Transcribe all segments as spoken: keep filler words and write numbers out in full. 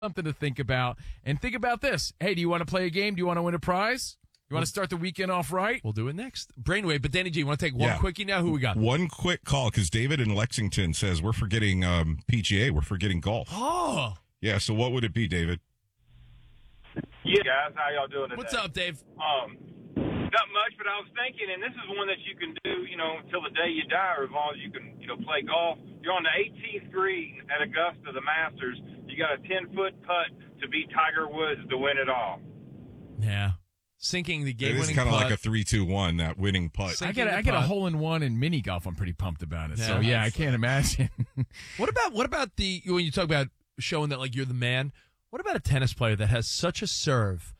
something to think about. And think about this. Hey, do you want to play a game? Do you want to win a prize? You want to start the weekend off right? We'll do it next. Brainwave. But Danny G, you want to take one Yeah. quickie now? Who we got? One quick call, because David in Lexington says we're forgetting um, P G A. We're forgetting golf. Oh. Yeah, so what would it be, David? Yeah, guys, how y'all doing today? What's up, Dave? Um, not much, but I was thinking, and this is one that you can do, you know, until the day you die, or as long as you can, you know, play golf. You're on the eighteenth green at Augusta, the Masters. You got a ten-foot putt to beat Tiger Woods to win it all. Yeah. Sinking the It game is winning kind of putt. like a three two one, that winning putt. Sinking I get a, the I get a putt. hole in one in mini golf. I'm pretty pumped about it. Yeah, so yeah, I can't imagine. What about what about the when you talk about showing that like you're the man? What about a tennis player that has such a serve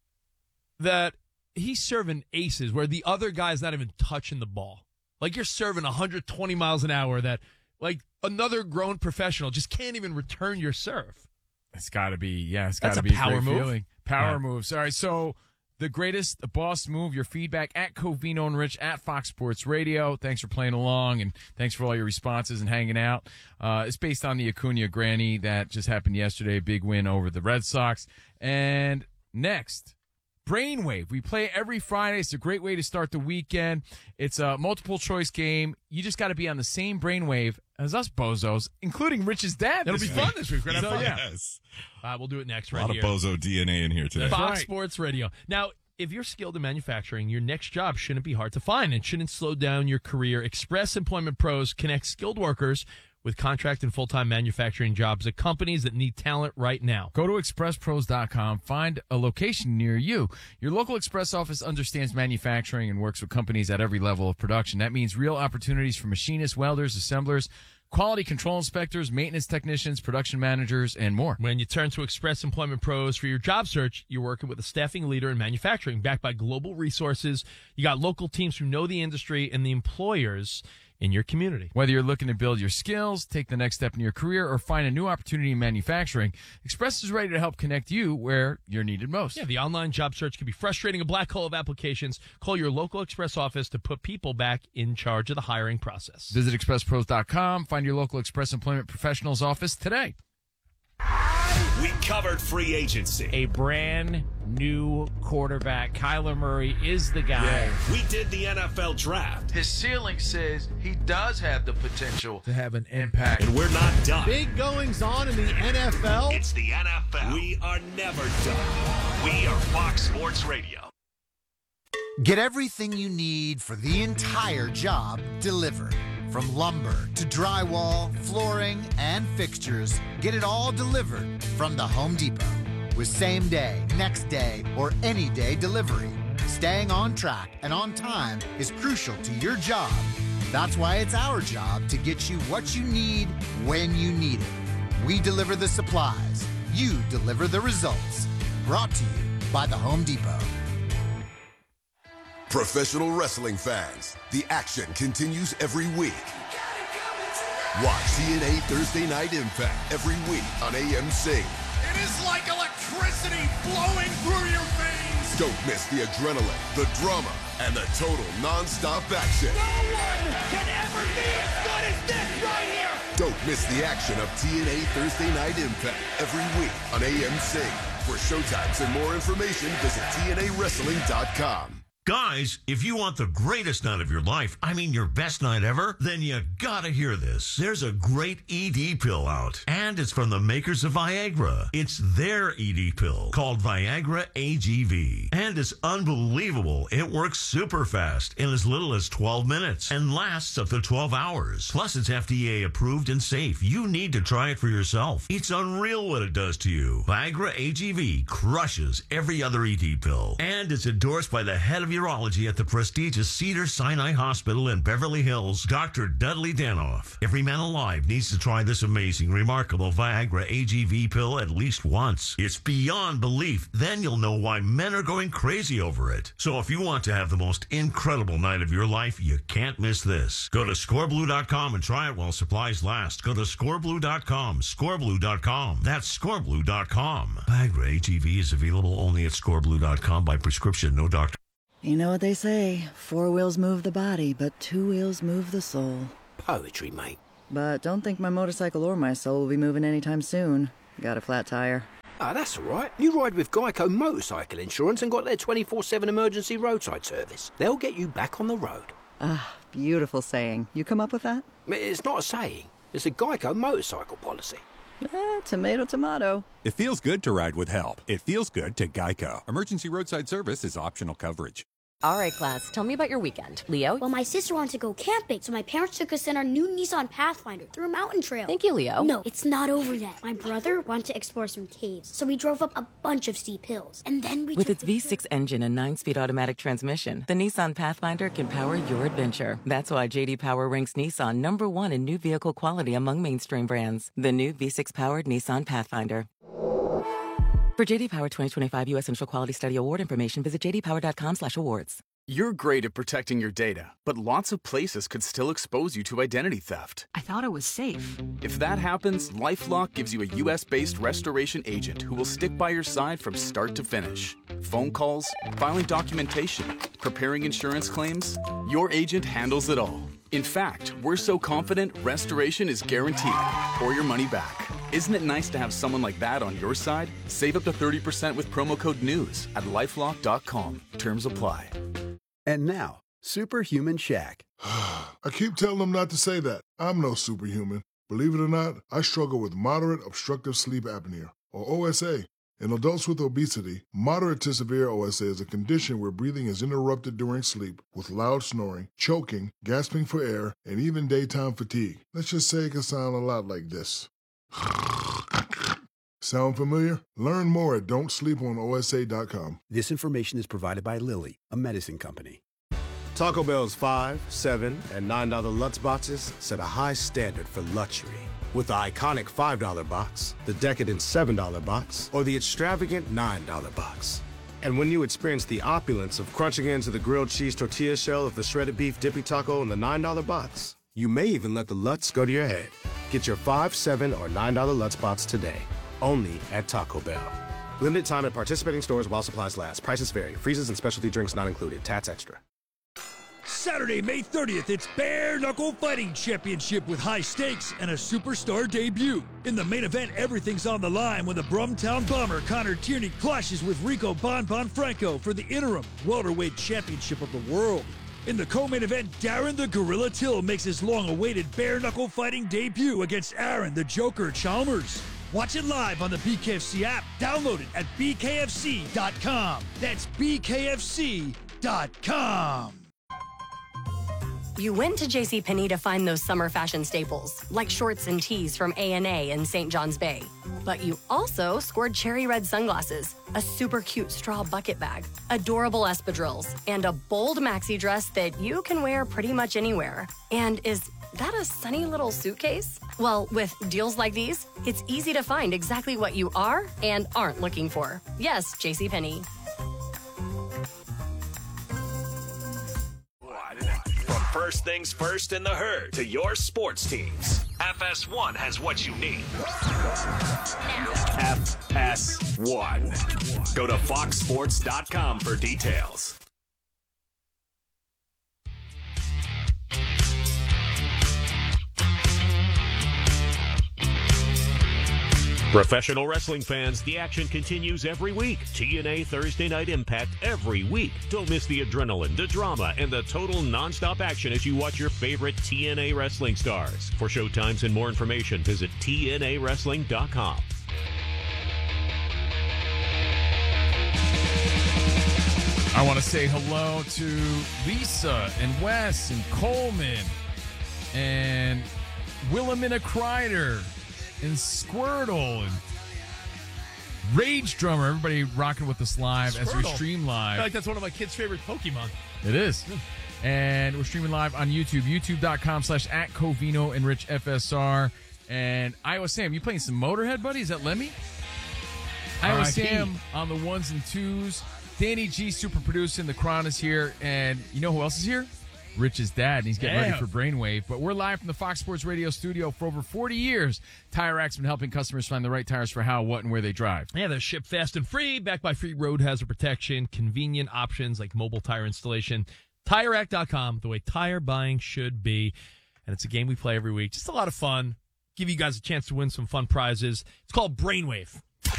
that he's serving aces where the other guy's not even touching the ball? Like you're serving one hundred twenty miles an hour that like another grown professional just can't even return your serve. It's got to be, yeah, it's That's got to a be a power great move. feeling. Power Yeah. moves. All right, so the greatest boss move, your feedback at Covino and Rich at Fox Sports Radio. Thanks for playing along, and thanks for all your responses and hanging out. Uh, it's based on the Acuna Granny that just happened yesterday, big win over the Red Sox. And next, Brainwave. We play every Friday. It's a great way to start the weekend. It's a multiple choice game. You just got to be on the same brainwave as us bozos, including Rich's dad. It'll this be week. fun this week. We're gonna have So, fun. yeah. Yes. Uh, we'll do it next A right lot here. of bozo D N A in here today. Fox right. Sports Radio. Now, if you're skilled in manufacturing, your next job shouldn't be hard to find and shouldn't slow down your career. Express Employment Pros connects skilled workers with contract and full-time manufacturing jobs at companies that need talent right now. Go to express pros dot com, find a location near you. Your local Express office understands manufacturing and works with companies at every level of production. That means real opportunities for machinists, welders, assemblers, quality control inspectors, maintenance technicians, production managers, and more. When you turn to Express Employment Pros for your job search, you're working with a staffing leader in manufacturing backed by global resources. You got local teams who know the industry and the employers in your community. Whether you're looking to build your skills, take the next step in your career, or find a new opportunity in manufacturing, Express is ready to help connect you where you're needed most. Yeah, the online job search can be frustrating, a black hole of applications. Call your local Express office to put people back in charge of the hiring process. Visit express pros dot com, find your local Express Employment Professionals office today. We covered free agency. A brand new quarterback. Kyler Murray is the guy. We did the N F L draft. His ceiling says he does have the potential To have an impact. And we're not done. Big goings on in the N F L. It's the N F L. We are never done. We are Fox Sports Radio. Get everything you need for the entire job delivered. From lumber to drywall, flooring, and fixtures, get it all delivered from the Home Depot. With same day, next day, or any day delivery, staying on track and on time is crucial to your job. That's why it's our job to get you what you need when you need it. We deliver the supplies. You deliver the results. Brought to you by the Home Depot. Professional wrestling fans, the action continues every week. Watch T N A Thursday Night Impact every week on A M C. It is like electricity flowing through your veins. Don't miss the adrenaline, the drama, and the total non-stop action. No one can ever be as good as this right here. Don't miss the action of T N A Thursday Night Impact every week on A M C. For showtimes and more information, visit T N A wrestling dot com. Guys, if you want the greatest night of your life, I mean your best night ever, then you gotta hear this. There's a great E D pill out, and it's from the makers of Viagra. It's their E D pill called Viagra A G V, and it's unbelievable. It works super fast in as little as twelve minutes and lasts up to twelve hours. Plus, it's F D A approved and safe. You need to try it for yourself. It's unreal what it does to you. Viagra A G V crushes every other E D pill, and it's endorsed by the head of urology at the prestigious Cedars-Sinai Hospital in Beverly Hills, Doctor Dudley Danoff. Every man alive needs to try this amazing, remarkable Viagra A G V pill at least once. It's beyond belief. Then you'll know why men are going crazy over it. So if you want to have the most incredible night of your life, you can't miss this. Go to score blue dot com and try it while supplies last. Go to score blue dot com, score blue dot com. That's score blue dot com. Viagra A G V is available only at score blue dot com by prescription, no doctor. You know what they say, four wheels move the body, but two wheels move the soul. Poetry, mate. But don't think my motorcycle or my soul will be moving anytime soon. Got a flat tire? Ah, that's all right. You ride with Geico Motorcycle Insurance and got their twenty-four seven emergency roadside service. They'll get you back on the road. Ah, beautiful saying. You come up with that? It's not a saying. It's a Geico motorcycle policy. Eh, tomato, tomato. It feels good to ride with help. It feels good to Geico. Emergency roadside service is optional coverage. All right, class, tell me about your weekend. Leo? Well, my sister wanted to go camping, so my parents took us in our new Nissan Pathfinder through a mountain trail. Thank you, Leo. No, it's not over yet. My brother wanted to explore some caves, so we drove up a bunch of steep hills. And then we With took its V six engine and nine-speed automatic transmission, the Nissan Pathfinder can power your adventure. That's why J D Power ranks Nissan number one in new vehicle quality among mainstream brands. The new V six-powered Nissan Pathfinder. For J D Power twenty twenty-five U S Central Quality Study Award information, visit j d power dot com slash awards. You're great at protecting your data, but lots of places could still expose you to identity theft. I thought it was safe. If that happens, LifeLock gives you a U S-based restoration agent who will stick by your side from start to finish. Phone calls, filing documentation, preparing insurance claims, your agent handles it all. In fact, we're so confident restoration is guaranteed or your money back. Isn't it nice to have someone like that on your side? Save up to thirty percent with promo code NEWS at lifelock dot com. Terms apply. And now, Superhuman Shaq. I keep telling them not to say that. I'm no superhuman. Believe it or not, I struggle with moderate obstructive sleep apnea, or O S A. In adults with obesity, moderate to severe O S A is a condition where breathing is interrupted during sleep with loud snoring, choking, gasping for air, and even daytime fatigue. Let's just say it can sound a lot like this. Sound familiar? Learn more at don't sleep on O S A dot com. This information is provided by Lilly, a medicine company. Taco Bell's five, seven, and nine dollar Lutz boxes set a high standard for luxury. With the iconic five dollar box, the decadent seven dollar box, or the extravagant nine dollar box. And when you experience the opulence of crunching into the grilled cheese tortilla shell of the shredded beef dippy taco in the nine dollar box, you may even let the Lutz go to your head. Get your five, seven, or nine dollar Lutz box today. Only at Taco Bell. Limited time at participating stores while supplies last. Prices vary. Freezes and specialty drinks not included. Tats extra. Saturday, May thirtieth, it's Bare Knuckle Fighting Championship with high stakes and a superstar debut. In the main event, everything's on the line when the Brumtown Bomber Connor Tierney clashes with Rico Bon Bon Franco for the interim welterweight championship of the world. In the co-main event, Darren the Gorilla Till makes his long-awaited Bare Knuckle Fighting debut against Aaron the Joker Chalmers. Watch it live on the B K F C app. Download it at b k f c dot com. That's b k f c dot com. You went to JCPenney to find those summer fashion staples, like shorts and tees from A and A in Saint John's Bay. But you also scored cherry red sunglasses, a super cute straw bucket bag, adorable espadrilles, and a bold maxi dress that you can wear pretty much anywhere. And is that a sunny little suitcase? Well, with deals like these, it's easy to find exactly what you are and aren't looking for. Yes, JCPenney. From first things first in the herd to your sports teams, F S one has what you need. F S one. Go to fox sports dot com for details. Professional wrestling fans, the action continues every week. T N A Thursday Night Impact every week. Don't miss the adrenaline, the drama, and the total nonstop action as you watch your favorite T N A wrestling stars. For showtimes and more information, visit T N A wrestling dot com. I want to say hello to Lisa and Wes and Coleman and Wilhelmina Kreider and Squirtle and Rage Drummer. Everybody rocking with us live as we Squirtle. stream live. I feel like that's one of my kids' favorite Pokemon. It is. And we're streaming live on YouTube, youtube.com slash at Covino and Rich F S R. And Iowa Sam, you playing some Motorhead, buddy? Is that Lemmy? Iowa R I P Sam on the ones and twos. Danny G, super producing. The Crown is here. And you know who else is here? Rich's dad, and he's getting Damn. ready for Brainwave. But we're live from the Fox Sports Radio studio. For over forty years, Tire Rack's been helping customers find the right tires for how, what, and where they drive. Yeah, they're shipped fast and free, backed by free road hazard protection, convenient options like mobile tire installation. Tire Rack dot com, the way tire buying should be. And it's a game we play every week. Just a lot of fun. give you guys a chance to win some fun prizes. It's called Brainwave.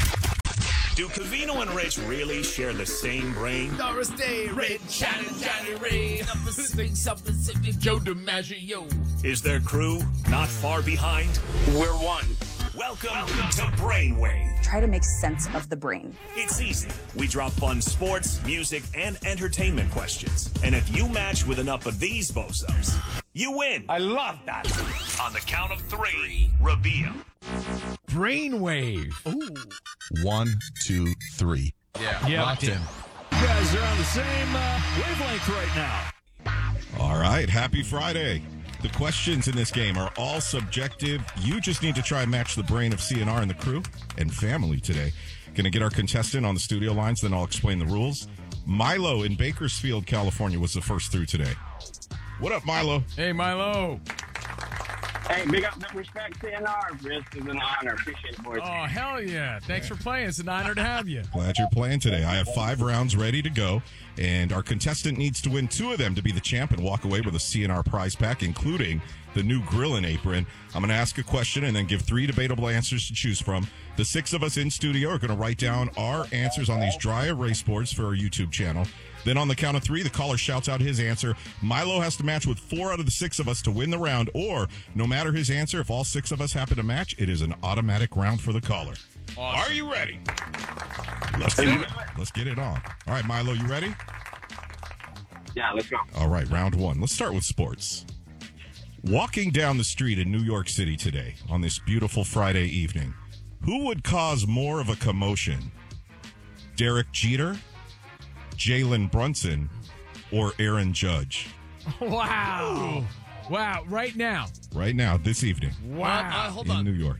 Do Covino and Rich really share the same brain? Doris Day, Red, Johnny, Johnny Ray, up the Pacific, South Pacific, Joe DiMaggio. Is their crew not far behind? We're one. Welcome, Welcome to Brainwave. Try to make sense of the brain. It's easy. We drop fun sports, music, and entertainment questions. And if you match with enough of these bozos, you win. I love that. On the count of three, reveal. Brainwave. Ooh. One, two, three. Yeah, yeah. locked in. You guys are on the same uh, wavelength right now. All right, happy Friday. The questions in this game are all subjective. You just need to try and match the brain of C N R and the crew and family today. Going to get our contestant on the studio lines, then I'll explain the rules. Milo in Bakersfield, California was the first through today. What up, Milo? Hey, Milo. Hey, big up, big respect, C N R. This is an honor. Appreciate it, boys. Oh, hell yeah. Thanks for playing. It's an honor to have you. Glad you're playing today. I have five rounds ready to go, and our contestant needs to win two of them to be the champ and walk away with a C N R prize pack, including the new grilling apron. I'm going to ask a question and then give three debatable answers to choose from. The six of us in studio are going to write down our answers on these dry erase boards for our YouTube channel. Then on the count of three, the caller shouts out his answer. Milo has to match with four out of the six of us to win the round, or no matter his answer, if all six of us happen to match, it is an automatic round for the caller. Awesome. Are you ready? Let's get it. Let's get it on. All right, Milo, you ready? Yeah, let's go. All right, round one. Let's start with sports. Walking down the street in New York City today on this beautiful Friday evening, who would cause more of a commotion? Derek Jeter, Jalen Brunson, or Aaron Judge? Wow. Wow. Right now. Right now, this evening. Wow. Uh, uh, hold in on. New York.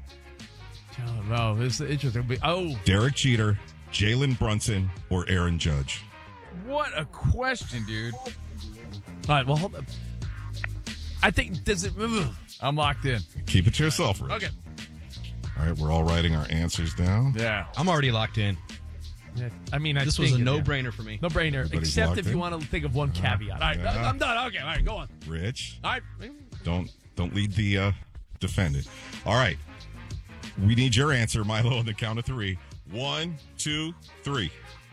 Oh, no. This is interesting. Oh. Derek Jeter, Jalen Brunson, or Aaron Judge? What a question, dude. All right, well, hold on. I think, does it... I'm locked in. Keep it to yourself, Rich. Okay. All right, we're all writing our answers down. Yeah. I'm already locked in. Yeah, I mean, I this think was a no-brainer for me. No-brainer, Everybody's except locked if you in? want to think of one caveat. All right, Yeah. I'm done. Okay, all right, go on. Rich, All right. don't don't lead the uh, defendant. All right, we need your answer, Milo, on the count of three. One, two, three.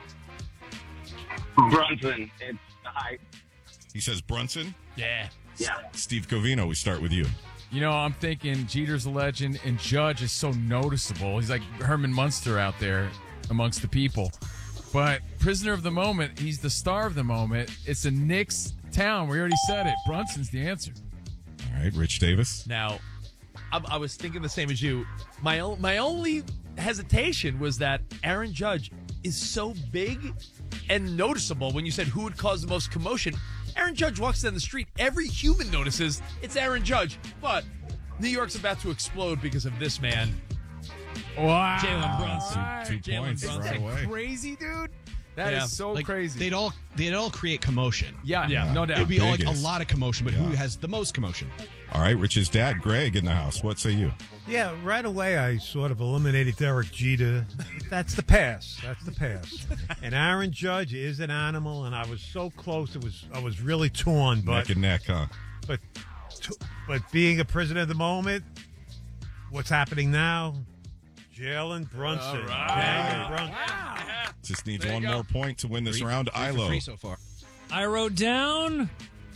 Brunson, it's the hype. He says Brunson. Yeah. Yeah. Steve Covino, we start with you. You know, I'm thinking Jeter's a legend, and Judge is so noticeable. He's like Herman Munster out there amongst the people. But prisoner of the moment, he's the star of the moment. It's a Knicks town. We already said it. Brunson's the answer. All right, Rich Davis. Now, I, I was thinking the same as you. My o- my only hesitation was that Aaron Judge is so big and noticeable. When you said who would cause the most commotion, Aaron Judge walks down the street. Every human notices it's Aaron Judge. But New York's about to explode because of this man. Wow. Jalen Brunson. Right. Two, two Jalen points Brunson. right away. Crazy, dude. That is Yeah. so Like, crazy. They'd all they'd all create commotion. yeah, Yeah. no doubt. It'd be all, like a Biggest. lot of commotion, but who Yeah. has the most commotion? All right, Rich's dad, Greg, in the house. What say you? Yeah, right away I sort of eliminated Derek Jeter. That's the past. That's the past. And Aaron Judge is an animal, and I was so close. It was I was really torn, but Neck and neck, huh? but but being a prisoner of the moment, what's happening now? Jalen Brunson. All right. Jalen Brunson. Just needs There one you go. more point to win this Three- round. three for Ilo. three so far. I wrote down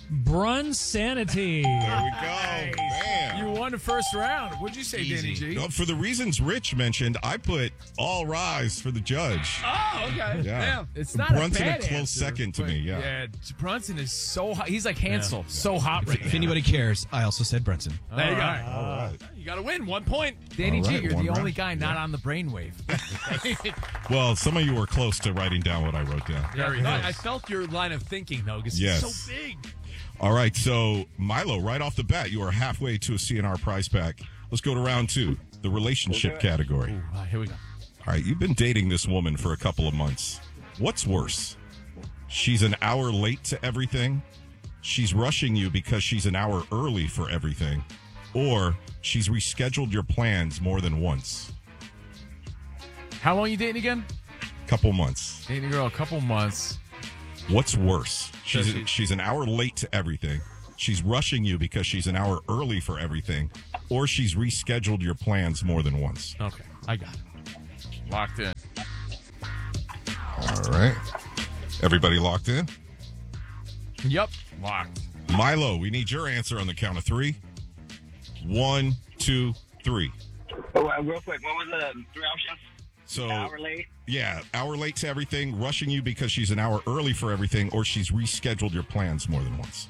Brunsanity. There we go. Bam. You won the first round. What'd you say, Danny G? No, for the reasons Rich mentioned, I put all rise for the judge. Oh, okay. Yeah. It's not Brunson a bad a close answer, second to but me, yeah. Yeah, Brunson is so hot. He's like Hansel, so hot right If now. anybody cares, I also said Brunson. There you go. right. All right. You got to win. One point. Danny All G, right, you're one the only round. guy not Yeah. on the brainwave. Well, some of you were close to writing down what I wrote down. Very nice. I felt your line of thinking, though, because Yes. he's so big. All right, so Milo, right off the bat, you are halfway to a C N R prize pack. Let's go to round two, the relationship category. Ooh, all right, here we go. All right, you've been dating this woman for a couple of months. What's worse? She's an hour late to everything. She's rushing you because she's an hour early for everything. Or she's rescheduled your plans more than once. How long you dating again? Couple months. Dating a girl a couple months. What's worse? She's So she- she's an hour late to everything. She's rushing you because she's an hour early for everything. or she's rescheduled your plans more than once. Okay, I got it. Locked in. All right. Everybody locked in? Yep. Locked. Milo, we need your answer on the count of three. One, two, three. Oh, uh, real quick, what was the three options? So, hour late? Yeah, hour late to everything, rushing you because she's an hour early for everything, or she's rescheduled your plans more than once.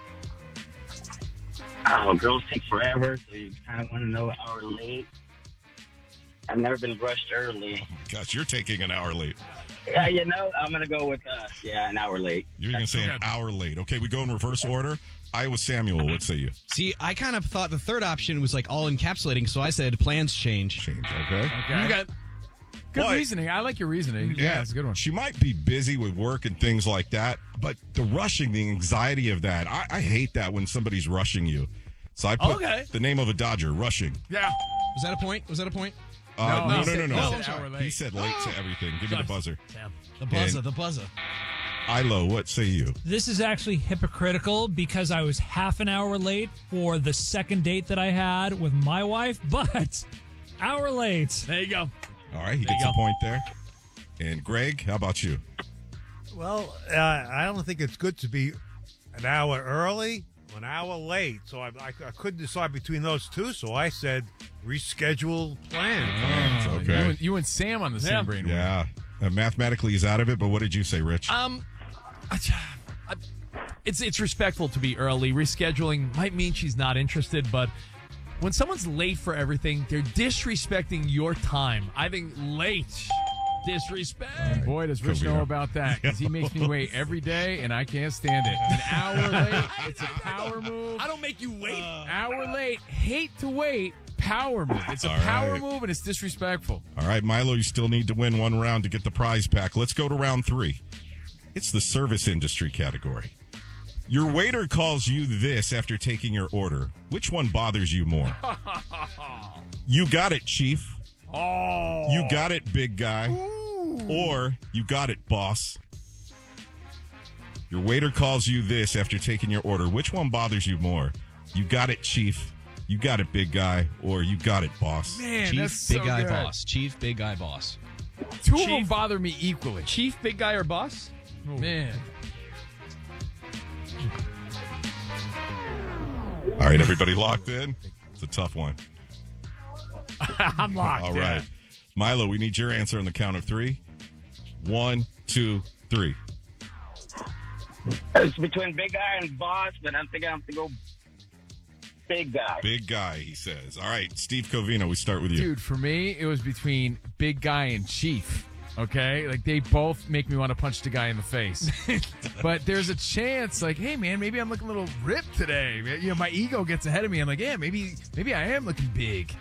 Oh, girls take forever, so you kind of want to know an hour late. I've never been rushed early. Oh my gosh, you're taking an hour late. Yeah, you know, I'm going to go with, uh, yeah, an hour late. You're going to say an hour late. Okay, we go in reverse order. Iowa Samuel, what say you? See, I kind of thought the third option was like all encapsulating, so I said plans change. Change, okay. Okay. You got Good But- reasoning. I like your reasoning. Yeah, Yeah, it's a good one. She might be busy with work and things like that, but the rushing, the anxiety of that, I, I hate that when somebody's rushing you. So I put Okay. the name of a Dodger, rushing. Yeah. Was that a point? Was that a point? Uh, No, no, he no, no, said- no. he no. said hour late. He said late to everything. Give me the buzzer. Damn. The buzzer, And- the buzzer. Ilo, what say you? This is actually hypocritical because I was half an hour late for the second date that I had with my wife, but hour late. There you go. All right, he There you gets a go. point there. And Greg, how about you? Well, uh, I don't think it's good to be an hour early or an hour late. So I, I, I couldn't decide between those two. So I said reschedule plans. Oh, okay. You and, you and Sam on the same Yeah. brain. Yeah. Uh, mathematically, he's out of it, but what did you say, Rich? Um, I, I, it's it's respectful to be early. Rescheduling might mean she's not interested, but when someone's late for everything, they're disrespecting your time. I think late disrespect. And boy, does Rich Covino. know about that because he makes me wait every day, and I can't stand it. An hour late, it's a power move. I don't make you wait. Hour late, hate to wait. Power move. It's a All power right. move, and it's disrespectful. All right, Milo, you still need to win one round to get the prize pack. Let's go to round three. It's the service industry category. Your waiter calls you this after taking your order. Which one bothers you more? You got it, Chief. Oh. You got it, big guy. Or you got it, boss. Your waiter calls you this after taking your order. Which one bothers you more? You got it, Chief. You got it, big guy. Or you got it, boss. Man, Chief, that's big so guy, good. boss. Chief, big guy, boss. Two of them Chief. bother me equally. Chief, big guy, or boss? Man. All right, everybody locked in? It's a tough one. I'm locked. All yeah. right. Milo, we need your answer on the count of three. One, two, three. It's between big guy and boss, but I'm thinking I have to go big guy. Big guy, he says. All right, Steve Covino, we start with you. Dude, for me, it was between big guy and chief. Okay, like they both make me want to punch the guy in the face. But there's a chance, like, hey man, maybe I'm looking a little ripped today. You know, my ego gets ahead of me. I'm like, yeah, maybe, maybe I am looking big.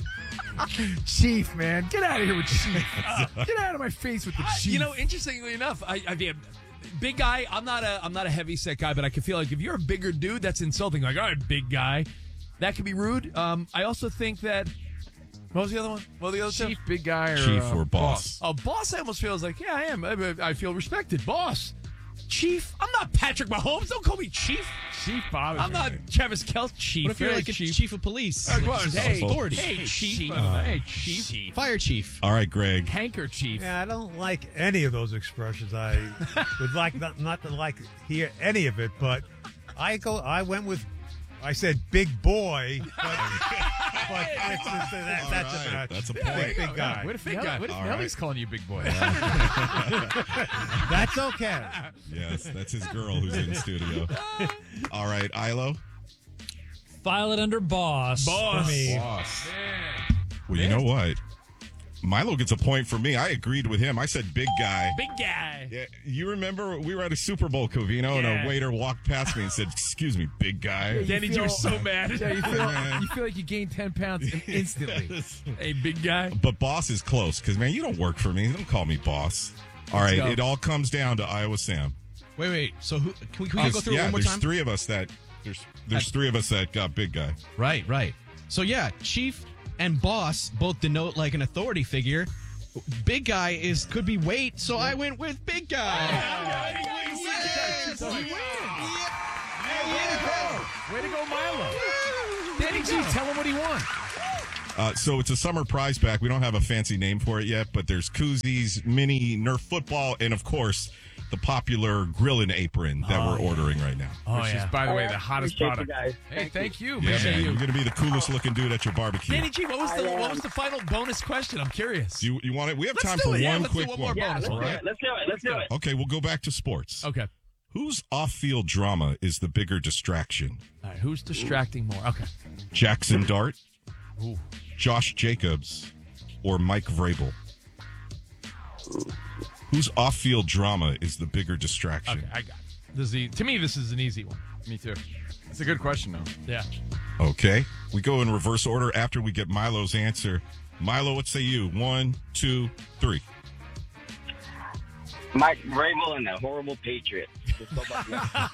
Chief, man, get out of here with chief. Get out of my face with the chief. You know, interestingly enough, I, I mean, big guy. I'm not a I'm not a heavy set guy, but I can feel like if you're a bigger dude, that's insulting. Like, all right, big guy, that could be rude. Um, I also think that. What was the other one? What were the other chief, two? big guy, or Chief uh, or boss? Oh, boss. I almost feels like yeah, I am. I, I feel respected. Boss, chief. I'm not Patrick Mahomes. Don't call me chief. Chief bothers I'm me. not Travis Kelce. Chief. What if you're Hey, like a chief? chief of police? Uh, Like, come on, just hey, authority. hey, chief. Chief. Uh, hey, chief. Fire chief. All right, Greg. Handkerchief. Yeah, I don't like any of those expressions. I would like not, not to like hear any of it, but I go. I went with. I said big boy, but, but it's, it's, that, All that's right, a match. that's a Big, point. big guy. What if, Big Nell- guy. what if All Nellie's right. calling you big boy? That's okay. Yes, that's his girl who's in studio. All right, Ilo. File it under boss. Boss. For me. Boss. Well, you know what? Milo gets a point for me. I agreed with him. I said big guy. Big guy. Yeah, you remember we were at a Super Bowl, Covino, and Yeah. a waiter walked past me and said, "Excuse me, big guy." Danny, you were so mad. Yeah, you feel, Man. you feel like you gained ten pounds instantly. Hey, big guy. But boss is close because, man, you don't work for me. Don't call me boss. All right, go. it all comes down to Iowa Sam. Wait, wait. So who, can we, can we There's- go through it yeah, one more there's time? three of us that there's there's three of us that got big guy. Right, right. So yeah, chief and boss both denote like an authority figure. Big guy is could be weight, so I went with big guy. So he wins. Way to go. Way to go, Milo. Danny Kenny G, tell him what he won. Uh, so it's a summer prize pack. We don't have a fancy name for it yet, but there's koozies, mini Nerf football, and of course, the popular grilling apron that Oh, we're yeah. ordering right now. Oh, Which yeah. is, by the All way, right. the hottest Appreciate you product. guys. Hey, Thank thank you. Yeah, Appreciate man, you. you're going to be the coolest looking dude at your barbecue. Kenny G, what was the I what am. was the final bonus question? I'm curious. Do you, you want it? We have Let's time do for it. Yeah, one let's do quick one more one. Yeah, let's bonus do one. it. Let's do it. Let's do it. Okay, we'll go back to sports. Okay. Whose off-field drama is the bigger distraction? All right. Who's distracting more? Okay. Jackson Dart, Ooh. Josh Jacobs, or Mike Vrabel? Whose off-field drama is the bigger distraction? Okay, I got it. This is the, to me, this is an easy one. Me too. It's a good question, though. Yeah. Okay. We go in reverse order after we get Milo's answer. Milo, what say you? One, two, three. Mike Vrabel and the horrible Patriot. Just go back there.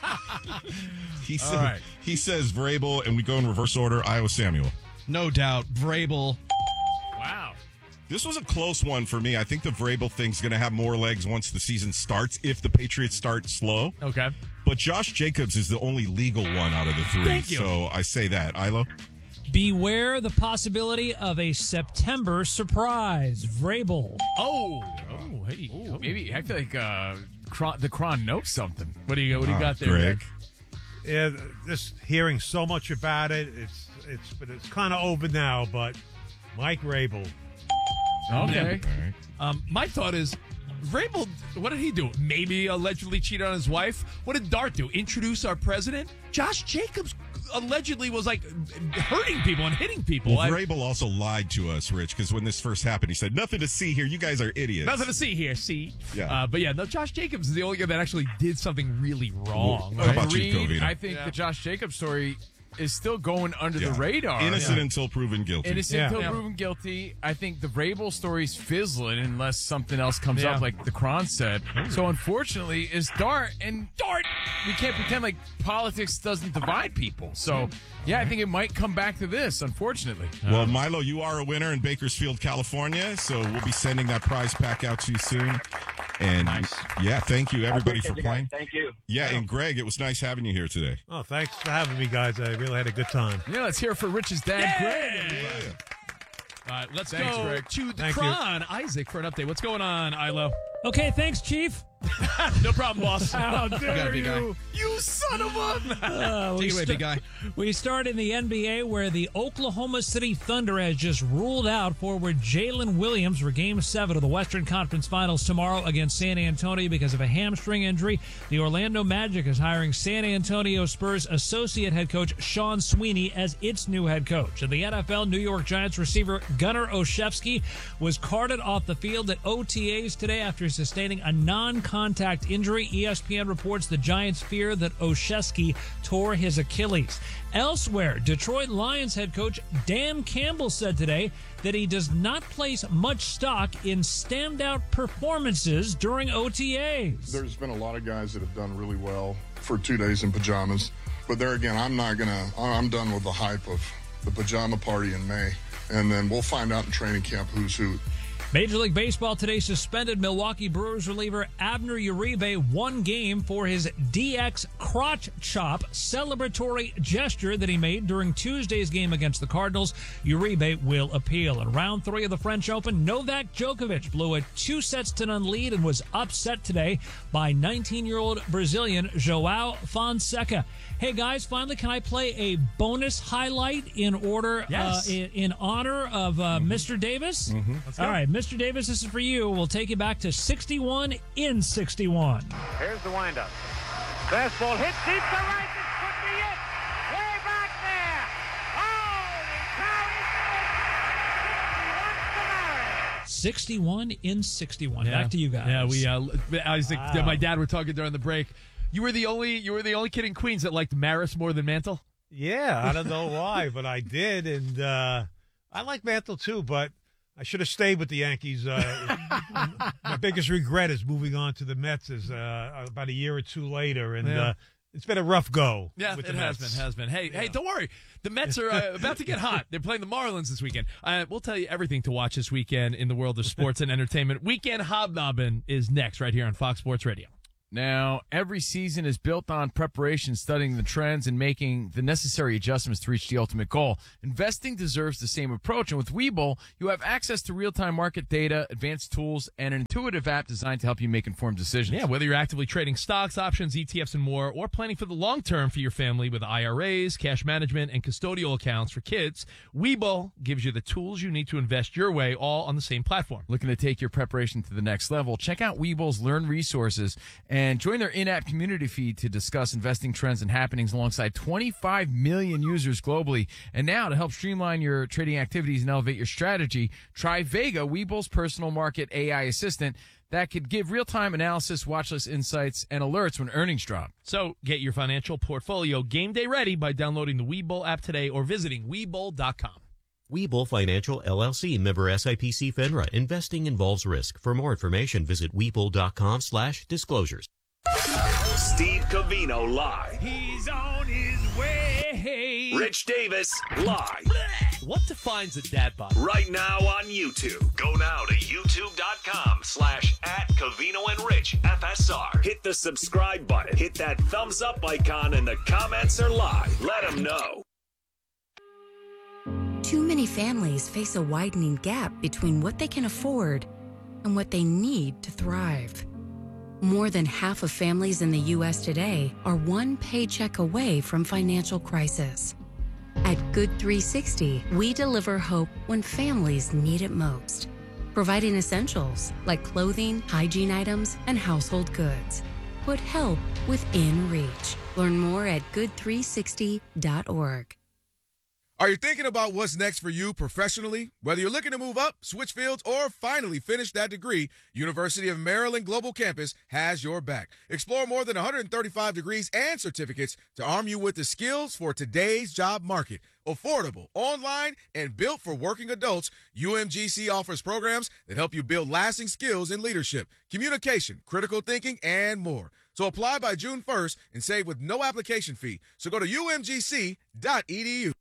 He, All said, right. he says Vrabel, and we go in reverse order. Iowa Samuel. No doubt. Vrabel. Wow. This was a close one for me. I think the Vrabel thing's going to have more legs once the season starts if the Patriots start slow. Okay. But Josh Jacobs is the only legal one out of the three. Thank you. So I say that. Ilo? Beware the possibility of a September surprise. Vrabel. Oh. Oh, hey. Ooh, maybe I feel like uh, Cron, the Cron knows something. What do you what do you Uh, got there, Greg? Greg? Yeah, just hearing so much about it, it's it's but it's kind of over now. But Mike Vrabel. Okay. All right. Um, my thought is, Vrabel, what did he do? Maybe allegedly cheat on his wife? What did Dart do? Introduce our president? Josh Jacobs allegedly was like hurting people and hitting people. Well, I- Vrabel also lied to us, Rich, because when this first happened, he said, nothing to see here. You guys are idiots. Nothing to see here, see? Yeah. Uh, but yeah, no, Josh Jacobs is the only guy that actually did something really wrong. What about you, Agreed. Covino? I think Yeah. the Josh Jacobs story is still going under Yeah. the radar. Innocent Yeah. until proven guilty. Innocent Yeah. until Yeah. proven guilty. I think the Vrabel story's fizzling unless something else comes Yeah. up, like the Cron said. So unfortunately, is Dart and Dart. We can't pretend like politics doesn't divide people. So yeah, I think it might come back to this. Unfortunately. Well, Milo, you are a winner in Bakersfield, California, so we'll be sending that prize pack out to you soon. And yeah, thank you everybody for Appreciate you guys. playing. Thank you. Yeah, and Greg, it was nice having you here today. Oh, thanks for having me, guys. I really had a good time. Yeah, let's hear it for Rich's dad, Greg. All right, let's Thanks, go Greg. to the Thank you. Cron. Isaac for an update. What's going on, Ilo? Okay, thanks, Chief. No problem, boss. How got dare it, big you? You son of a... Uh, we Take it away, sta- big guy. We start in the N B A where the Oklahoma City Thunder has just ruled out forward Jalen Williams for Game seven of the Western Conference Finals tomorrow against San Antonio because of a hamstring injury. The Orlando Magic is hiring San Antonio Spurs associate head coach Sean Sweeney as its new head coach. In the N F L, New York Giants receiver Gunnar Olszewski was carted off the field at O T As today after sustaining a non-contact injury. E S P N reports the Giants fear that Olszewski tore his Achilles. Elsewhere, Detroit Lions head coach Dan Campbell said today that he does not place much stock in standout performances during O T As. There's been a lot of guys that have done really well for two days in pajamas. But there again, I'm not going to, I'm done with the hype of the pajama party in May. And then we'll find out in training camp who's who. Major League Baseball today suspended Milwaukee Brewers reliever Abner Uribe one game for his D X crotch chop celebratory gesture that he made during Tuesday's game against the Cardinals. Uribe will appeal. In round three of the French Open, Novak Djokovic blew a two sets to none lead and was upset today by nineteen-year-old Brazilian Joao Fonseca. Hey guys, finally, can I play a bonus highlight in order Yes. uh, in, in honor of uh, Mister Davis? Mm-hmm. All right, Mister Davis, this is for you. We'll take you back to sixty-one in sixty-one. Here's the windup. Fastball hit deep to right. This could be it. Way back there. Holy cow. sixty-one in sixty-one. Yeah. Back to you guys. Yeah, we uh, Isaac, Wow. my dad were talking during the break. You were the only you were the only kid in Queens that liked Maris more than Mantle. Yeah, I don't know why, but I did, and uh, I like Mantle too, but I should have stayed with the Yankees. Uh, my biggest regret is moving on to the Mets is uh, about a year or two later, and Yeah. uh, it's been a rough go. Yeah, with it the has Mets. been, has been. Hey, hey, don't worry. The Mets are uh, about to get hot. They're playing the Marlins this weekend. Uh, we'll tell you everything to watch this weekend in the world of sports and entertainment. Weekend Hobnobbing is next right here on Fox Sports Radio. Now, every season is built on preparation, studying the trends, and making the necessary adjustments to reach the ultimate goal. Investing deserves the same approach, and with Webull, you have access to real-time market data, advanced tools, and an intuitive app designed to help you make informed decisions. Yeah, whether you're actively trading stocks, options, E T Fs, and more, or planning for the long term for your family with I R As, cash management, and custodial accounts for kids, Webull gives you the tools you need to invest your way, all on the same platform. Looking to take your preparation to the next level? Check out Webull's Learn resources and join their in-app community feed to discuss investing trends and happenings alongside twenty-five million users globally. And now, to help streamline your trading activities and elevate your strategy, try Vega, Webull's personal market A I assistant that could give real-time analysis, watchlist insights, and alerts when earnings drop. So get your financial portfolio game day ready by downloading the Webull app today or visiting Webull dot com. Webull Financial, L L C, member S I P C FINRA. Investing involves risk. For more information, visit Webull dot com slash disclosures. Steve Covino live. He's on his way. Rich Davis live. What defines a dad bod? Right now on YouTube. Go now to youtube dot com slash at Covino and Rich F S R. Hit the subscribe button. Hit that thumbs up icon, and the comments are live. Let them know. Too many families face a widening gap between what they can afford and what they need to thrive. More than half of families in the U S today are one paycheck away from financial crisis. At Good three sixty, we deliver hope when families need it most, providing essentials like clothing, hygiene items, and household goods. Put help within reach. Learn more at good three sixty dot org. Are you thinking about what's next for you professionally? Whether you're looking to move up, switch fields, or finally finish that degree, University of Maryland Global Campus has your back. Explore more than one hundred thirty-five degrees and certificates to arm you with the skills for today's job market. Affordable, online, and built for working adults, U M G C offers programs that help you build lasting skills in leadership, communication, critical thinking, and more. So apply by June first and save with no application fee. So go to U M G C dot E D U.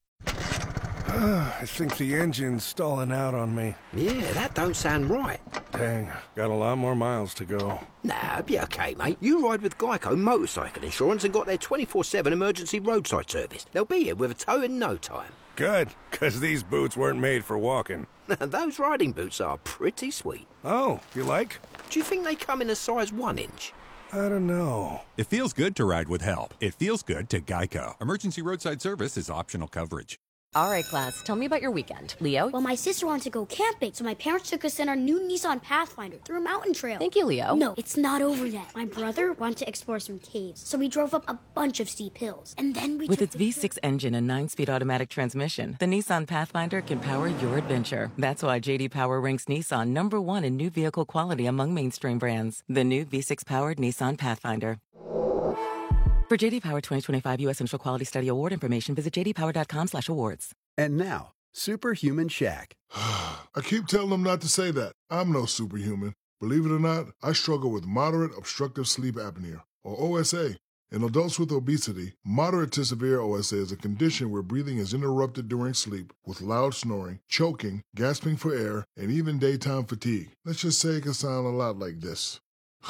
I think the engine's stalling out on me. Yeah, that don't sound right. Dang, got a lot more miles to go. Nah, be okay, mate. You ride with Geico Motorcycle Insurance and got their twenty-four seven emergency roadside service. They'll be here with a tow in no time. Good, because these boots weren't made for walking. Those riding boots are pretty sweet. Oh, you like? Do you think they come in a size one inch? I don't know. It feels good to ride with help. It feels good to Geico. Emergency roadside service is optional coverage. All right, class, tell me about your weekend. Leo? Well, my sister wanted to go camping, so my parents took us in our new Nissan Pathfinder through a mountain trail. Thank you, Leo. No, it's not over yet. My brother wanted to explore some caves, so we drove up a bunch of steep hills. And then we With took its the V six engine and nine-speed automatic transmission, the Nissan Pathfinder can power your adventure. That's why J D Power ranks Nissan number one in new vehicle quality among mainstream brands. The new V six-powered Nissan Pathfinder. For J D Power twenty twenty-five U S Central Quality Study Award information, visit j d power dot com slash awards. And now, Superhuman Shaq. I keep telling them not to say that. I'm no superhuman. Believe it or not, I struggle with moderate obstructive sleep apnea, or O S A. In adults with obesity, moderate to severe O S A is a condition where breathing is interrupted during sleep with loud snoring, choking, gasping for air, and even daytime fatigue. Let's just say it can sound a lot like this.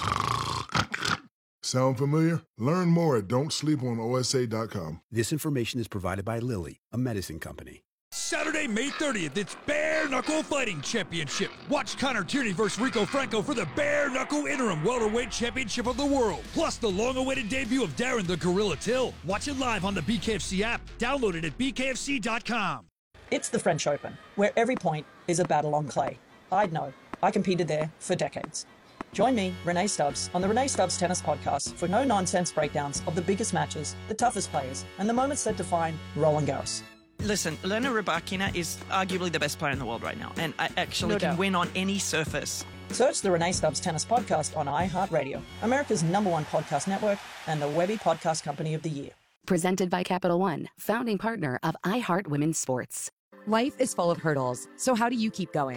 Sound familiar? Learn more at don't sleep on O S A dot com. This information is provided by Lilly, a medicine company. Saturday, May thirtieth, it's Bare Knuckle Fighting Championship. Watch Connor Tierney versus Rico Franco for the Bare Knuckle Interim Welterweight Championship of the World. Plus the long-awaited debut of Darren the Gorilla Till. Watch it live on the B K F C app. Download it at b k f c dot com. It's the French Open, where every point is a battle on clay. I'd know. I competed there for decades. Join me, Renee Stubbs, on the Renee Stubbs Tennis Podcast for no-nonsense breakdowns of the biggest matches, the toughest players, and the moments that define Roland Garros. Listen, Elena Rybakina is arguably the best player in the world right now, and I actually No can doubt. win on any surface. Search the Renee Stubbs Tennis Podcast on iHeartRadio, America's number one podcast network, and the Webby Podcast Company of the Year. Presented by Capital One, founding partner of iHeart Women's Sports. Life is full of hurdles, so how do you keep going?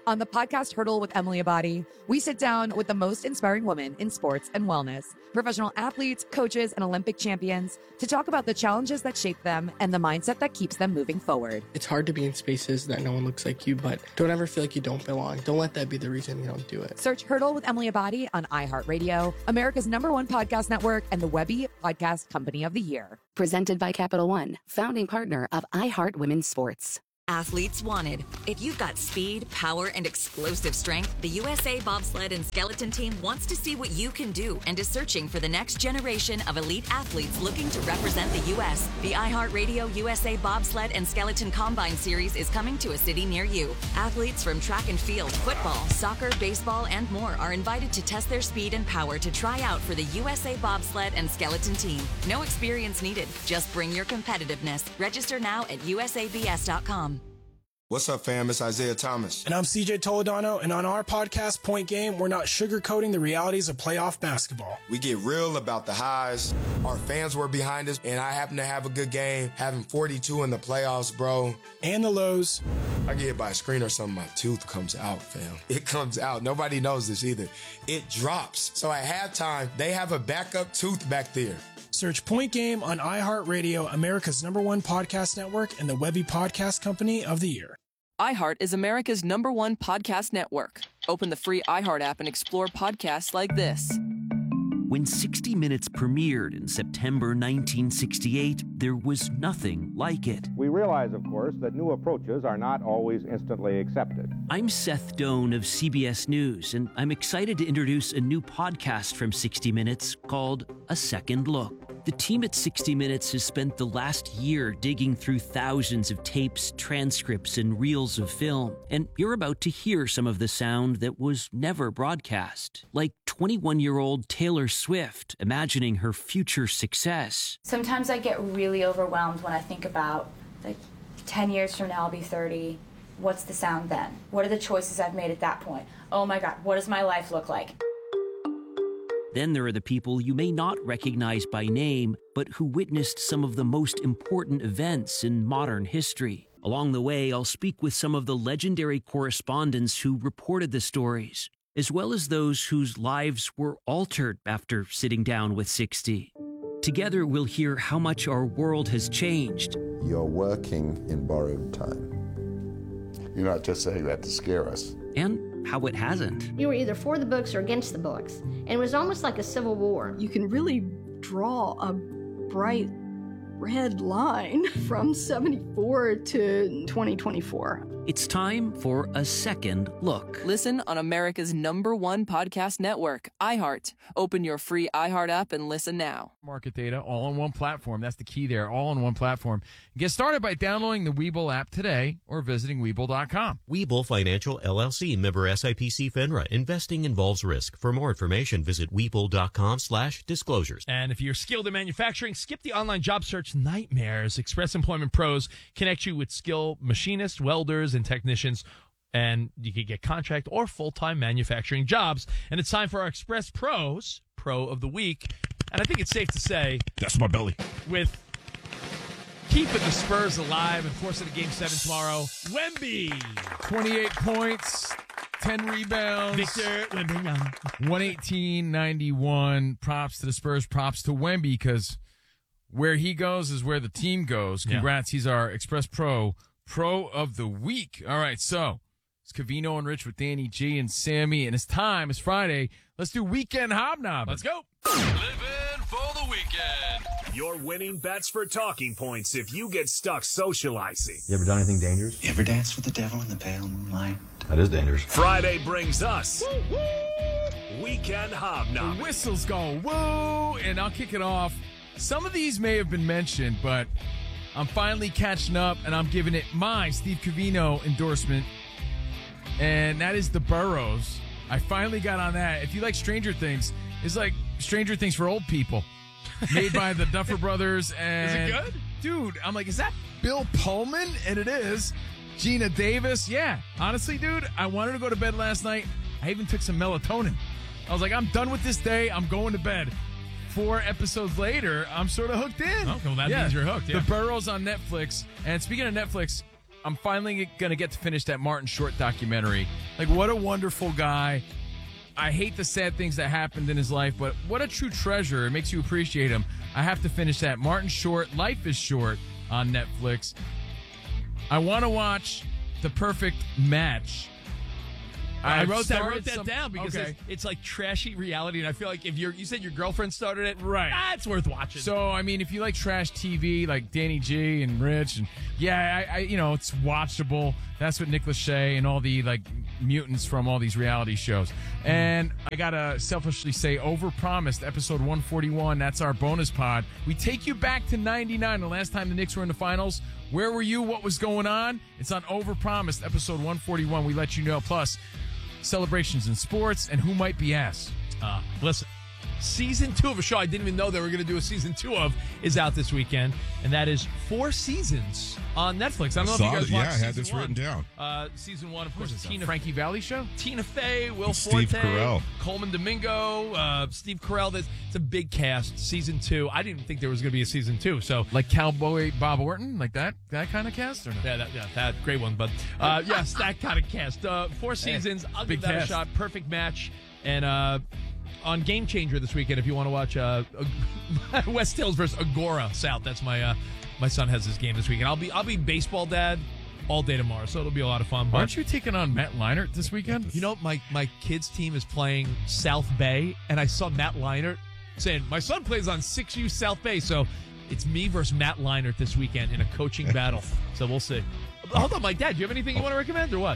On the podcast Hurdle with Emily Abadi, we sit down with the most inspiring women in sports and wellness, professional athletes, coaches, and Olympic champions to talk about the challenges that shape them and the mindset that keeps them moving forward. It's hard to be in spaces that no one looks like you, but don't ever feel like you don't belong. Don't let that be the reason you don't do it. Search Hurdle with Emily Abadi on iHeartRadio, America's number one podcast network, and the Webby Podcast Company of the Year. Presented by Capital One, founding partner of iHeart Women's Sports. Athletes wanted. If you've got speed, power, and explosive strength, the U S A Bobsled and Skeleton Team wants to see what you can do and is searching for the next generation of elite athletes looking to represent the U S The iHeartRadio U S A Bobsled and Skeleton Combine Series is coming to a city near you. Athletes from track and field, football, soccer, baseball, and more are invited to test their speed and power to try out for the U S A Bobsled and Skeleton Team. No experience needed. Just bring your competitiveness. Register now at U S A B S dot com. What's up, fam? It's Isaiah Thomas. And I'm C J Toledano, and on our podcast, Point Game, we're not sugarcoating the realities of playoff basketball. We get real about the highs. Our fans were behind us, and I happen to have a good game, having forty-two in the playoffs, bro. And the lows. I get hit by a screen or something, my tooth comes out, fam. It comes out. Nobody knows this either. It drops. So at halftime, they have a backup tooth back there. Search Point Game on iHeartRadio, America's number one podcast network, and the Webby Podcast Company of the Year. iHeart is America's number one podcast network. Open the free iHeart app and explore podcasts like this. When sixty minutes premiered in September nineteen sixty-eight, there was nothing like it. We realize, of course, that new approaches are not always instantly accepted. I'm Seth Doan of C B S News, and I'm excited to introduce a new podcast from sixty minutes called A Second Look. The team at sixty minutes has spent the last year digging through thousands of tapes, transcripts, and reels of film, and you're about to hear some of the sound that was never broadcast, like twenty-one-year-old Taylor Swift imagining her future success. Sometimes I get really overwhelmed when I think about, like, ten years from now I'll be thirty. What's the sound then? What are the choices I've made at that point? Oh my God, what does my life look like? Then there are the people you may not recognize by name, but who witnessed some of the most important events in modern history. Along the way, I'll speak with some of the legendary correspondents who reported the stories, as well as those whose lives were altered after sitting down with sixty. Together, we'll hear how much our world has changed. You're working in borrowed time. You're not just saying that to scare us. And how it hasn't. You were either for the books or against the books, and it was almost like a civil war. You can really draw a bright red line from seventy-four to twenty twenty-four. It's time for A Second Look. Listen on America's number one podcast network, iHeart. Open your free iHeart app and listen now. Market data all on one platform. That's the key there, all on one platform. Get started by downloading the Webull app today or visiting Webull dot com. Webull Financial, L L C, member S I P C FINRA. Investing involves risk. For more information, visit Webull dot com slash disclosures. And if you're skilled in manufacturing, skip the online job search nightmares. Express Employment Pros connect you with skilled machinists, welders, and technicians, and you can get contract or full-time manufacturing jobs. And it's time for our Express Pros Pro of the Week. And I think it's safe to say that's my belly. With keeping the Spurs alive and forcing a game seven tomorrow, Wemby, twenty-eight points, ten rebounds. Victor Wembanyama, one eighteen ninety-one. Props to the Spurs. Props to Wemby, because where he goes is where the team goes. Congrats. Yeah. He's our Express Pro Pro of the Week. All right, so it's Covino and Rich with Danny G and Sammy, and it's time. It's Friday. Let's do Weekend Hobnob. Let's go. Living for the weekend. Your winning bets for talking points if you get stuck socializing. You ever done anything dangerous? You ever danced with the devil in the pale moonlight? That is dangerous. Friday brings us Weekend Hobnob. The whistles go woo, and I'll kick it off. Some of these may have been mentioned, but I'm finally catching up, and I'm giving it my Steve Covino endorsement, and that is The Burrows. I finally got on that. If you like Stranger Things, it's like Stranger Things for old people, made by the Duffer Brothers. And is it good? Dude, I'm like, is that Bill Pullman? And it is. Gina Davis. Yeah. Honestly, dude, I wanted to go to bed last night. I even took some melatonin. I was like, I'm done with this day. I'm going to bed. Four episodes later, I'm sort of hooked in. Oh, well, that yeah. means you're hooked. Yeah. The Burrows on Netflix. And speaking of Netflix, I'm finally going to get to finish that Martin Short documentary. Like, what a wonderful guy. I hate the sad things that happened in his life, but what a true treasure. It makes you appreciate him. I have to finish that. Martin Short, Life is Short on Netflix. I want to watch The Perfect Match. I I've wrote that. I started wrote that some- down because okay. it's, it's like trashy reality, and I feel like if you're, you said your girlfriend started it, right? Ah, it's worth watching. So, I mean, if you like trash T V, like Danny G and Rich, and yeah, I, I you know, it's watchable. That's what Nick Lachey and all the like mutants from all these reality shows. And I gotta selfishly say, Overpromised, episode one forty-one. That's our bonus pod. We take you back to ninety-nine, the last time the Knicks were in the finals. Where were you? What was going on? It's on Overpromised, episode one forty-one. We let you know. Plus, celebrations in sports and who might be asked. Uh, listen, season two of a show I didn't even know they were going to do a season two of is out this weekend, and that is Four Seasons on Netflix. I don't know Saw if you guys it. Yeah, watched I had season this one. written down. Uh, season one, of course, What is that, Tina Frankie Valli show? Tina Fey, Will And Steve Forte, Carell. Coleman Domingo, uh, Steve Carell. This it's a big cast. Season two. I didn't think there was going to be a season two. So Like Cowboy Bob Orton? Like that that kind of cast? Or no? yeah, that, yeah, that great one. But uh, yes, that kind of cast. Uh, four seasons. I'll big give that cast. a shot. Perfect match. And uh, on Game Changer this weekend, if you want to watch uh, West Hills versus Agora South, that's my uh, my son has this game this weekend. I'll be I'll be baseball dad all day tomorrow, so it'll be a lot of fun. But Aren't you taking on Matt Leinart this weekend? you know, my my kids' team is playing South Bay, and I saw Matt Leinart saying my son plays on six U South Bay, so it's me versus Matt Leinart this weekend in a coaching battle. So we'll see. Hold on, Mike, Dad, do you have anything you want to recommend or what?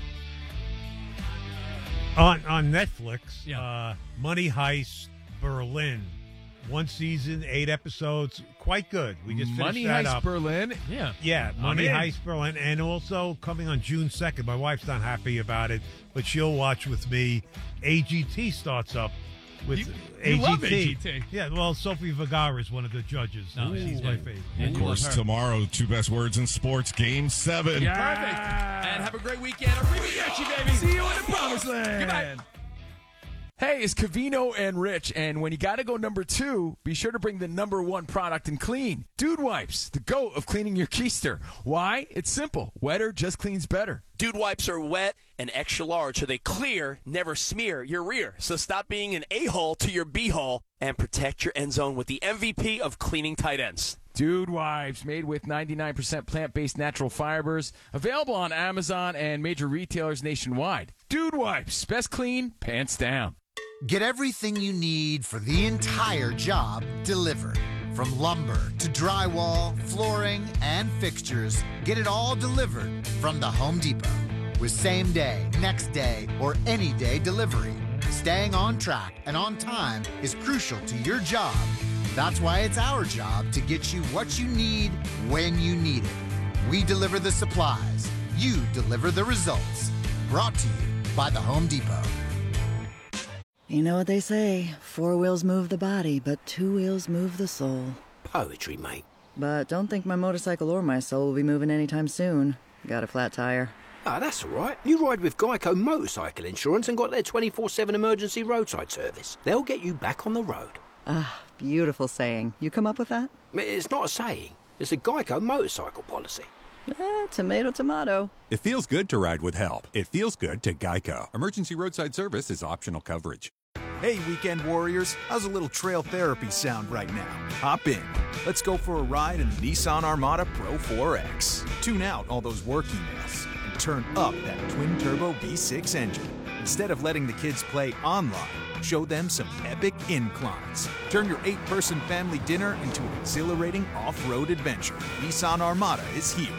On on Netflix, Yeah. uh, Money Heist Berlin. One season, eight episodes, quite good. We just finished Money that Heist up. Berlin. Yeah. Yeah, Money in. Heist Berlin, and also coming on June second. My wife's not happy about it, but she'll watch with me. A G T starts up with You- A G T. you love A G T. Yeah, well, Sophie Vergara is one of the judges. No, She's she's my good. favorite. Yeah, Of you course, love her. tomorrow, two best words in sports, game seven. Perfect. And have a great weekend. I'll bring you, baby. See you in the promised land. Goodbye. Hey, it's Covino and Rich, and when you got to go number two, be sure to bring the number one product in clean. Dude Wipes, the goat of cleaning your keister. Why? It's simple. Wetter just cleans better. Dude Wipes are wet and extra large, so they clear, never smear your rear. So stop being an a-hole to your b-hole and protect your end zone with the M V P of cleaning tight ends. Dude Wipes, made with ninety-nine percent plant-based natural fibers. Available on Amazon and major retailers nationwide. Dude Wipes, best clean, pants down. Get everything you need for the entire job delivered. From lumber to drywall, flooring, and fixtures, get it all delivered from the Home Depot. With same day, next day, or any day delivery. Staying on track and on time is crucial to your job. That's why it's our job to get you what you need when you need it. We deliver the supplies. You deliver the results. Brought to you by the Home Depot. You know what they say, four wheels move the body, but two wheels move the soul. Poetry, mate. But don't think my motorcycle or my soul will be moving anytime soon. Got a flat tire. Ah, that's all right. You ride with Geico Motorcycle Insurance and got their twenty-four seven emergency roadside service. They'll get you back on the road. Ah, beautiful saying. You come up with that? It's not a saying. It's a Geico motorcycle policy. Eh, tomato, tomato. It feels good to ride with help. It feels good to Geico. Emergency roadside service is optional coverage. Hey, weekend warriors, how's a little trail therapy sound right now? Hop in. Let's go for a ride in the Nissan Armada Pro four X. Tune out all those work emails and turn up that twin-turbo V six engine. Instead of letting the kids play online, show them some epic inclines. Turn your eight-person family dinner into an exhilarating off-road adventure. Nissan Armada is here.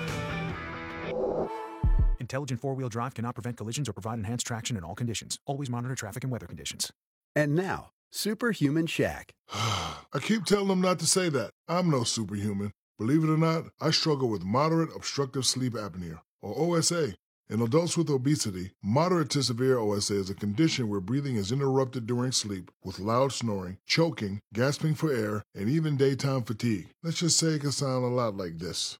Intelligent four-wheel drive cannot prevent collisions or provide enhanced traction in all conditions. Always monitor traffic and weather conditions. And now, Superhuman Shaq. I keep telling them not to say that. I'm no superhuman. Believe it or not, I struggle with moderate obstructive sleep apnea, or O S A. In adults with obesity, moderate to severe O S A is a condition where breathing is interrupted during sleep with loud snoring, choking, gasping for air, and even daytime fatigue. Let's just say it can sound a lot like this.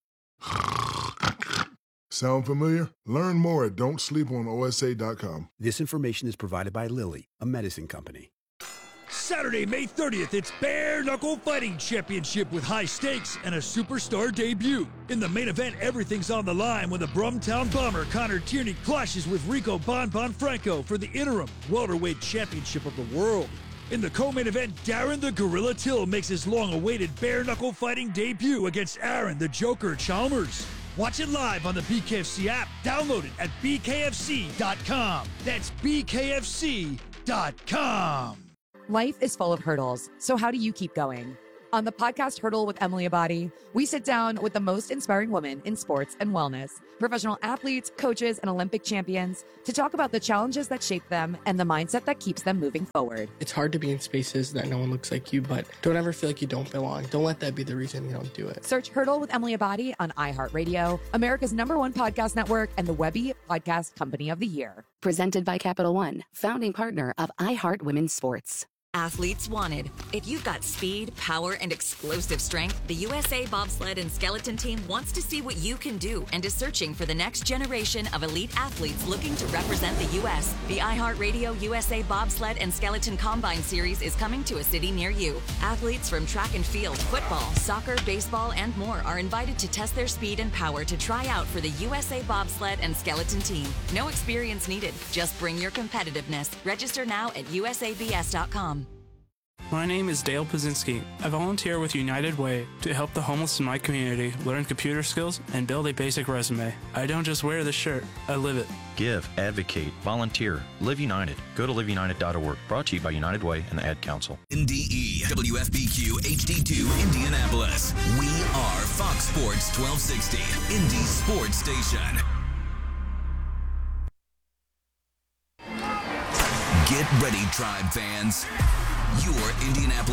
Sound familiar? Learn more at don't sleep on O S A dot com. This information is provided by Lilly, a medicine company. Saturday, May thirtieth, it's Bare Knuckle Fighting Championship with high stakes and a superstar debut. In the main event, everything's on the line when the Brumtown Bomber Connor Tierney clashes with Rico Bon Bon Franco for the interim welterweight championship of the world. In the co-main event, Darren the Gorilla Till makes his long-awaited bare knuckle fighting debut against Aaron the Joker Chalmers. Watch it live on the B K F C app. Download it at b k f c dot com. That's b k f c dot com. Life is full of hurdles, so how do you keep going? On the podcast Hurdle with Emily Abadi, we sit down with the most inspiring women in sports and wellness, professional athletes, coaches, and Olympic champions to talk about the challenges that shape them and the mindset that keeps them moving forward. It's hard to be in spaces that no one looks like you, but don't ever feel like you don't belong. Don't let that be the reason you don't do it. Search Hurdle with Emily Abadi on iHeartRadio, America's number one podcast network, and the Webby Podcast Company of the Year. Presented by Capital One, founding partner of iHeart Women's Sports. Athletes wanted. If you've got speed, power, and explosive strength, the U S A Bobsled and Skeleton Team wants to see what you can do and is searching for the next generation of elite athletes looking to represent the U S. The iHeartRadio U S A Bobsled and Skeleton Combine Series is coming to a city near you. Athletes from track and field, football, soccer, baseball, and more are invited to test their speed and power to try out for the U S A Bobsled and Skeleton Team. No experience needed. Just bring your competitiveness. Register now at u s a b s dot com. My name is Dale Pazinski. I volunteer with United Way to help the homeless in my community learn computer skills and build a basic resume. I don't just wear the shirt, I live it. Give, advocate, volunteer, Live United. Go to live united dot org. Brought to you by United Way and the Ad Council. N D E, W F B Q H D two, Indianapolis. We are Fox Sports twelve sixty, Indy Sports Station. Get ready, Tribe fans. Your Indianapolis